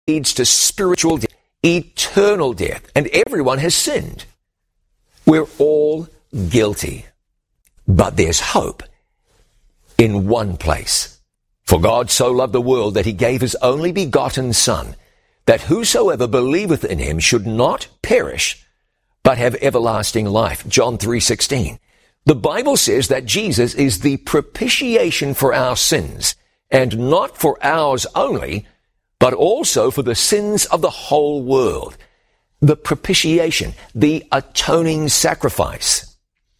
leads to spiritual death, eternal death, and everyone has sinned. We're all guilty. But there's hope in one place. For God so loved the world that he gave his only begotten Son, that whosoever believeth in him should not perish, but have everlasting life. John 3:16. The Bible says that Jesus is the propitiation for our sins, and not for ours only, but also for the sins of the whole world. The propitiation, the atoning sacrifice.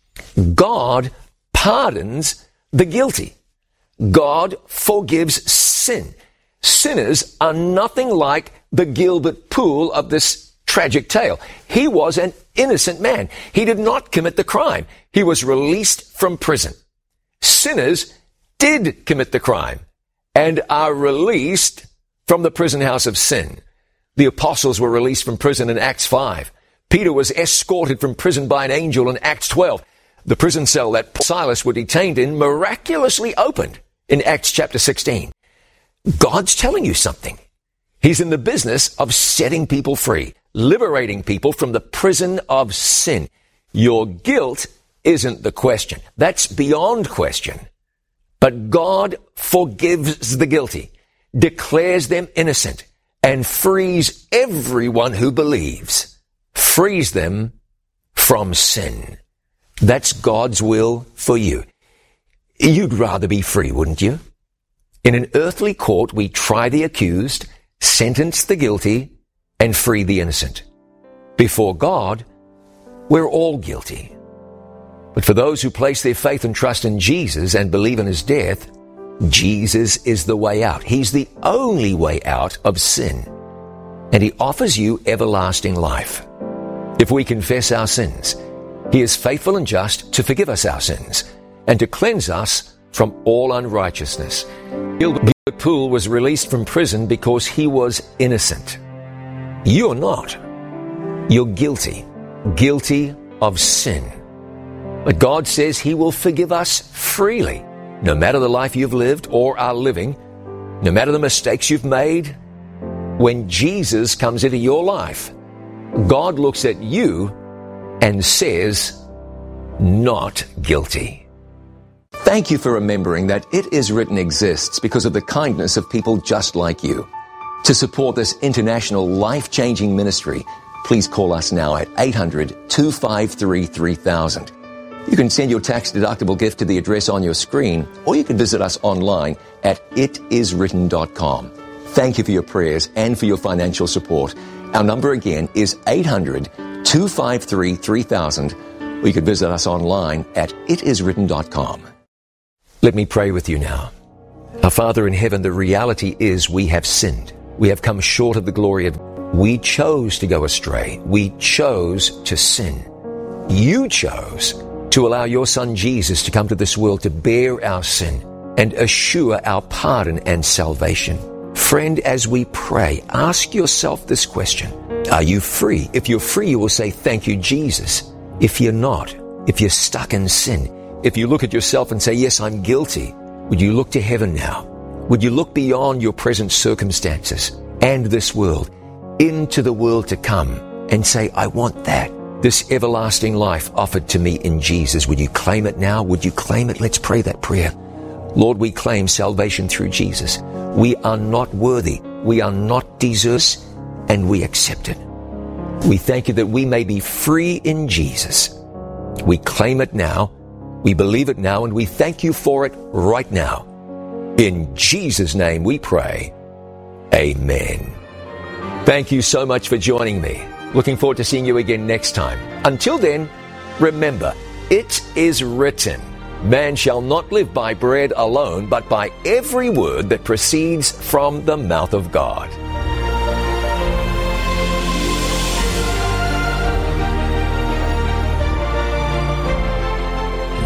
God pardons the guilty. God forgives sin. Sinners are nothing like the Gilbert Poole of this tragic tale. He was an innocent man. He did not commit the crime. He was released from prison. Sinners did commit the crime and are released from the prison house of sin. The apostles were released from prison in Acts 5. Peter was escorted from prison by an angel in Acts 12. The prison cell that Paul and Silas were detained in miraculously opened in Acts chapter 16. God's telling you something. He's in the business of setting people free, liberating people from the prison of sin. Your guilt isn't the question. That's beyond question. But God forgives the guilty, declares them innocent, and frees everyone who believes. Frees them from sin. That's God's will for you. You'd rather be free, wouldn't you? In an earthly court, we try the accused, sentence the guilty, and free the innocent. Before God, we're all guilty. But for those who place their faith and trust in Jesus and believe in his death, Jesus is the way out. He's the only way out of sin. And he offers you everlasting life. If we confess our sins, he is faithful and just to forgive us our sins and to cleanse us from all unrighteousness. Gilbert Poole was released from prison because he was innocent. You're not. You're guilty. Guilty of sin. But God says he will forgive us freely, no matter the life you've lived or are living, no matter the mistakes you've made. When Jesus comes into your life, God looks at you and says, not guilty. Thank you for remembering that It Is Written exists because of the kindness of people just like you. To support this international life-changing ministry, please call us now at 800-253-3000. You can send your tax-deductible gift to the address on your screen, or you can visit us online at itiswritten.com. Thank you for your prayers and for your financial support. Our number again is 800-253-3000, or you can visit us online at itiswritten.com. Let me pray with you now. Our Father in heaven, the reality is we have sinned. We have come short of the glory of God. We chose to go astray. We chose to sin. You chose to allow your Son Jesus to come to this world to bear our sin and assure our pardon and salvation. Friend, as we pray, ask yourself this question. Are you free? If you're free, you will say, thank you, Jesus. If you're not, if you're stuck in sin, if you look at yourself and say, yes, I'm guilty, would you look to heaven now? Would you look beyond your present circumstances and this world into the world to come and say, I want that. This everlasting life offered to me in Jesus. Would you claim it now? Would you claim it? Let's pray that prayer. Lord, we claim salvation through Jesus. We are not worthy. We are not deserving, and we accept it. We thank you that we may be free in Jesus. We claim it now. We believe it now, and we thank you for it right now. In Jesus' name we pray. Amen. Thank you so much for joining me. Looking forward to seeing you again next time. Until then, remember, it is written, man shall not live by bread alone, but by every word that proceeds from the mouth of God.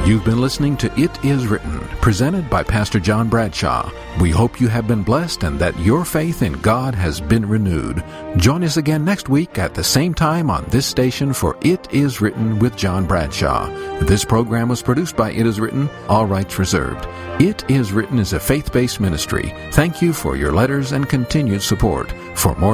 You've been listening to It Is Written, presented by Pastor John Bradshaw. We hope you have been blessed and that your faith in God has been renewed. Join us again next week at the same time on this station for It Is Written with John Bradshaw. This program was produced by It Is Written, all rights reserved. It Is Written is a faith-based ministry. Thank you for your letters and continued support. For more